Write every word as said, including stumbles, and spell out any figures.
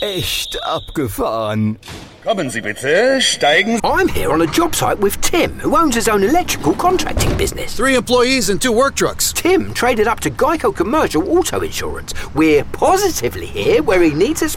echt abgefahren. Kommen Sie bitte, steigen. I'm here on a job site with Tim, who owns his own electrical contracting business. Three employees and two work trucks. Tim traded up to Geico Commercial Auto Insurance. We're positively here where he needs us